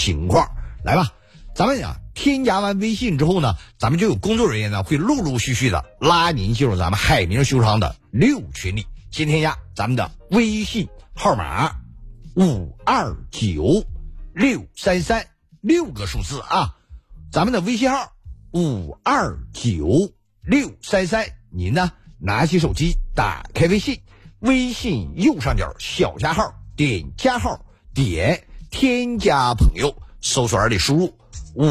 情况。来吧，咱们添加完微信之后呢，咱们就有工作人员呢会陆陆续续的拉您进入咱们海明修长的6群里。先添加咱们的微信号码529633，6个数字啊，咱们的微信号529633，您呢拿起手机打开微信，微信右上角小加号，点加号，点添加朋友，搜索栏里输入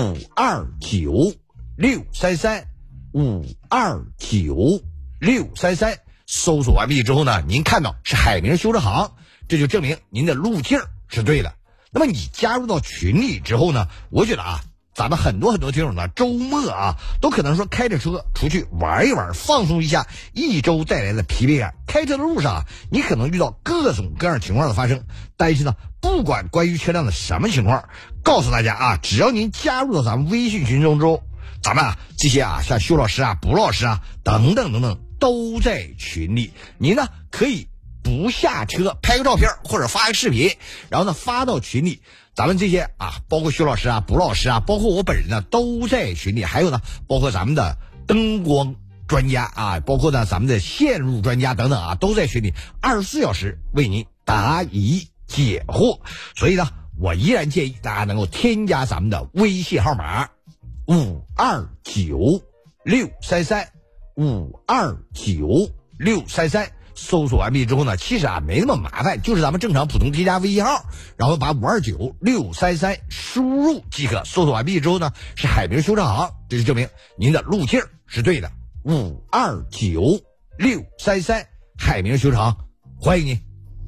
529633，529633，搜索完毕之后呢，您看到是海明修车行，这就证明您的路径是对的。那么你加入到群里之后呢，我觉得咱们很多听友呢，周末都可能说开着车出去玩一玩，放松一下一周带来的疲惫感。开车的路上你可能遇到各种各样情况的发生，但是呢，不管关于车辆的什么情况，告诉大家只要您加入到咱们微信群中，咱们这些像修老师卜老师等等都在群里。您呢可以不下车拍个照片或者发个视频，然后呢发到群里。咱们这些包括修老师卜老师包括我本人呢都在群里，还有呢包括咱们的灯光专家包括呢咱们的线路专家等等都在群里24小时为您答疑解惑。所以呢，我依然建议大家能够添加咱们的微信号码529633，529633，搜索完毕之后呢，其实没那么麻烦，就是咱们正常普通添加微信号，然后把529633输入即可。搜索完毕之后呢，是海明修车行，这就证明您的路径是对的。529633，海明修车行，欢迎您。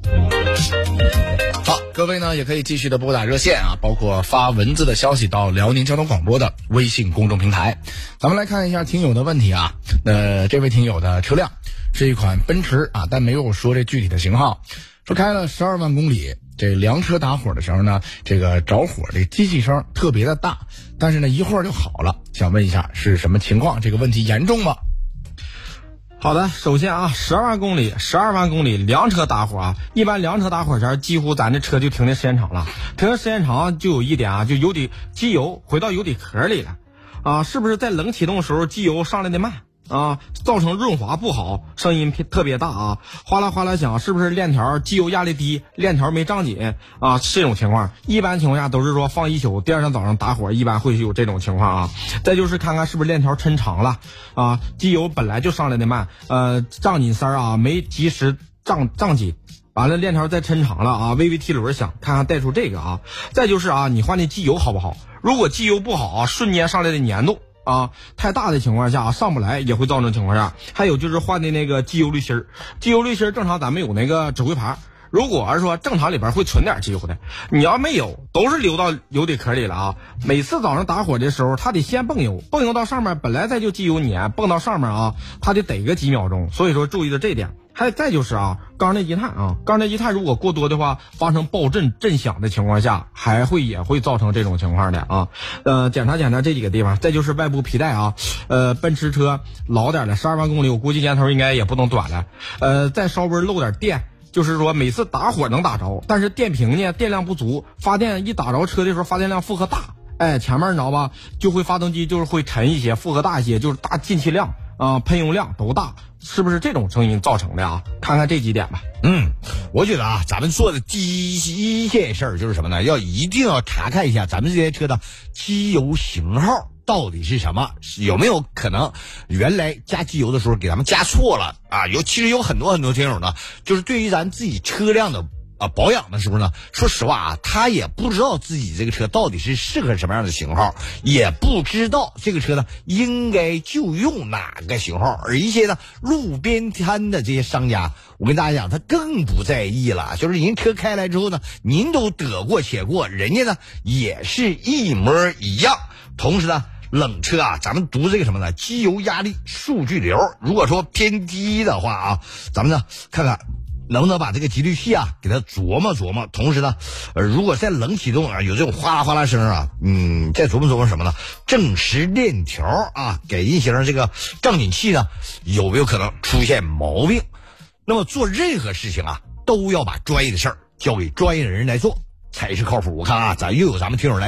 好，各位呢也可以继续的拨打热线包括发文字的消息到辽宁交通广播的微信公众平台。咱们来看一下听友的问题这位听友的车辆是一款奔驰但没有说这具体的型号，说开了12万公里，这凉车打火的时候呢，这个着火这机器声特别的大，但是呢一会儿就好了，想问一下是什么情况，这个问题严重吗？ 好的，首先12万公里凉车打火一般凉车打火前几乎咱这车就停的时间长了，停的时间长就有一点就油底机油回到油底壳里了是不是在冷启动的时候机油上来的慢造成润滑不好，声音特别大哗啦哗啦响，是不是链条机油压力低，链条没张紧这种情况一般情况下都是说放一宿，第二天早上打火一般会有这种情况再就是看看是不是链条抻长了机油本来就上来的慢胀紧塞没及时胀紧，完了链条再抻长了微微踢轮响，看看带出这个再就是你换的机油好不好，如果机油不好瞬间上来的粘度太大的情况下上不来也会造成情况下。还有就是换的那个机油滤芯正常咱们有那个指挥盘，如果是说正常里边会存点机油的，你要没有都是流到油底壳里了每次早上打火的时候它得先泵油到上面，本来再就机油粘泵到上面它得个几秒钟，所以说注意的这点。再就是缸内积碳如果过多的话，发生爆震震响的情况下也会造成这种情况的检查这几个地方。再就是外部皮带奔驰车老点的12万公里，我估计年头应该也不能短了再稍微漏点电，就是说每次打火能打着，但是电瓶呢电量不足，发电一打着车的时候发电量负荷大前面你知道吧，就会发动机就是会沉一些，负荷大一些，就是大进气量喷油量都大，是不是这种声音造成的看看这几点吧。 我觉得咱们做的第一件事就是什么呢？一定要查看一下咱们这些车的机油型号到底是什么，有没有可能原来加机油的时候给咱们加错了其实有很多听友呢，就是对于咱自己车辆的保养的时候呢，说实话他也不知道自己这个车到底是适合什么样的型号，也不知道这个车呢应该就用哪个型号。而一些呢路边摊的这些商家，我跟大家讲他更不在意了，就是您车开来之后呢，您都得过且过，人家呢也是一模一样。同时呢冷车咱们读这个什么呢，机油压力数据流，如果说偏低的话咱们呢看看能不能把这个节律器给它琢磨琢磨。同时呢如果在冷启动有这种哗啦哗啦声再琢磨琢磨什么呢，正时链条给运行这个胀紧器呢有没有可能出现毛病。那么做任何事情都要把专业的事儿交给专业的人来做才是靠谱。我看咱又有咱们听友来